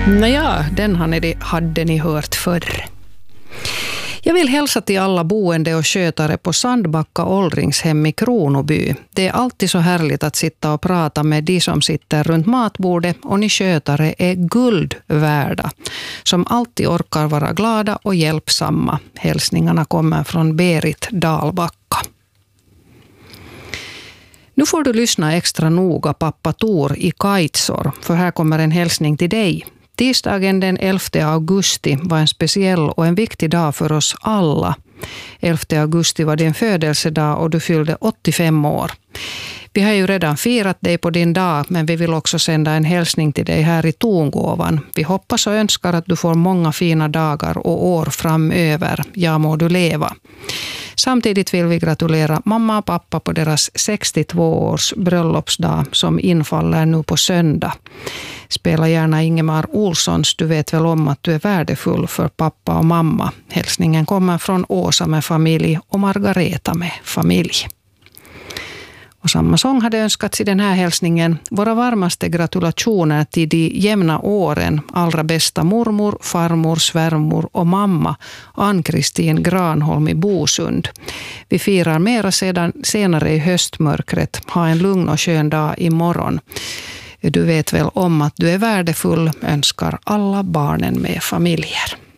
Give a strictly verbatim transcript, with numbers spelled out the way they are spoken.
Nåja, den hade ni hört förr. Jag vill hälsa till alla boende och skötare på Sandbacka åldringshem i Kronoby. Det är alltid så härligt att sitta och prata med de som sitter runt matbordet, och ni skötare är guld värda, som alltid orkar vara glada och hjälpsamma. Hälsningarna kommer från Berit Dalbacka. Nu får du lyssna extra noga, pappa Tor i Kaitsor, för här kommer en hälsning till dig. Tisdagen den elfte augusti var en speciell och en viktig dag för oss alla. elfte augusti var din födelsedag och du fyllde åttiofem år. Vi har ju redan firat dig på din dag, men vi vill också sända en hälsning till dig här i tongåvan. Vi hoppas och önskar att du får många fina dagar och år framöver. Ja, må du leva. Samtidigt vill vi gratulera mamma och pappa på deras sextiotvå års bröllopsdag som infaller nu på söndag. Spela gärna Ingemar Olssons Du vet väl om att du är värdefull för pappa och mamma. Hälsningen kommer från Åsa med familj och Margareta med familj. Och samma sång hade önskats i den här hälsningen. Våra varmaste gratulationer till de jämna åren. Allra bästa mormor, farmor, svärmor och mamma. Ann-Kristin Granholm i Bosund. Vi firar mera sedan, senare i höstmörkret. Ha en lugn och skön dag imorgon. Du vet väl om att du är värdefull. Önskar alla barnen med familjer.